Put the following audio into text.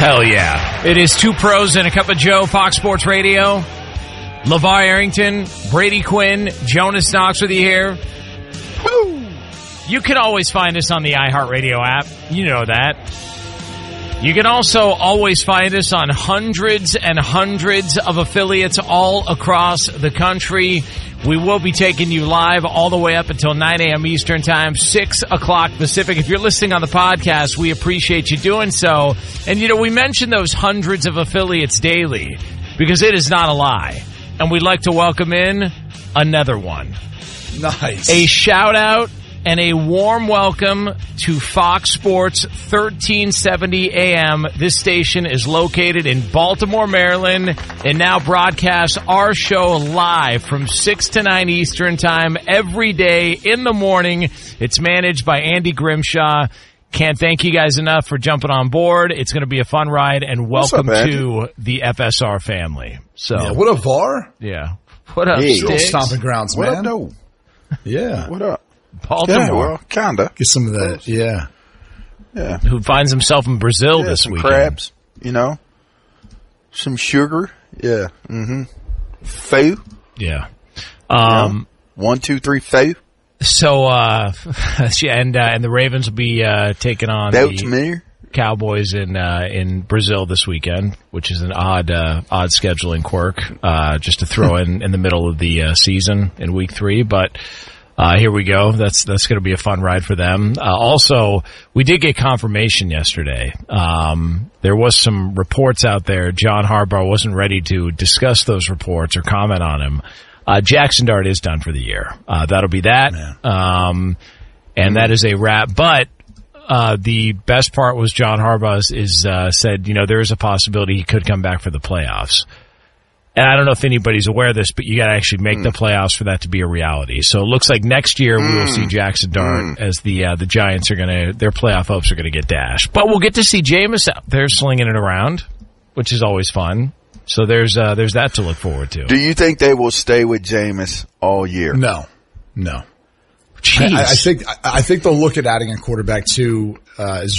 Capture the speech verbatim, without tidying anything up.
Hell yeah. It is Two Pros and a Cup of Joe, Fox Sports Radio. LeVar Arrington, Brady Quinn, Jonas Knox with you here. Woo! You can always find us on the iHeartRadio app. You know that. You can also always find us on hundreds and hundreds of affiliates all across the country. We will be taking you live all the way up until nine a.m. Eastern Time, six o'clock Pacific. If you're listening on the podcast, we appreciate you doing so. And, you know, we mention those hundreds of affiliates daily because it is not a lie. And we'd like to welcome in another one. Nice. A shout-out and a warm welcome to Fox Sports thirteen seventy A M. This station is located in Baltimore, Maryland, and now broadcasts our show live from six to nine Eastern Time every day in the morning. It's managed by Andy Grimshaw. Can't thank you guys enough for jumping on board. It's going to be a fun ride, and welcome up, to the F S R family. So, yeah, what a V A R. Yeah. What up, Hey. Still Sticks? stomping grounds, What man. up, though? Yeah. What up? Baltimore. Yeah, well, kinda. Get some of that. Yeah. Yeah. Who finds himself in Brazil yeah this some weekend. crabs, you know. Some sugar. Yeah. Mm-hmm. Foo. Yeah. Um, Yeah. One, two, three, foo. So, uh, yeah, and, uh, and the Ravens will be, uh, taking on That's the me. Cowboys in, uh, in Brazil this weekend, which is an odd, uh, odd scheduling quirk, uh, just to throw in, in the middle of the, uh, season in week three. But, uh, here we go. That's, that's going to be a fun ride for them. Uh, also, we did get confirmation yesterday. Um, there was some reports out there. John Harbaugh wasn't ready to discuss those reports or comment on them. Uh, Jackson Dart is done for the year. Uh, that'll be that. Um, and that is a wrap. But, uh, the best part was John Harbaugh is, is uh, said, you know, there is a possibility he could come back for the playoffs. And I don't know if anybody's aware of this, but you got to actually make mm. the playoffs for that to be a reality. So it looks like next year mm. we will see Jackson Dart mm. as the uh, the Giants are going to, their playoff hopes are going to get dashed. But we'll get to see Jameis out there slinging it around, which is always fun. So there's uh, there's that to look forward to. Do you think they will stay with Jameis all year? No. No. Jeez. I, I think I think they'll look at adding a quarterback too uh, as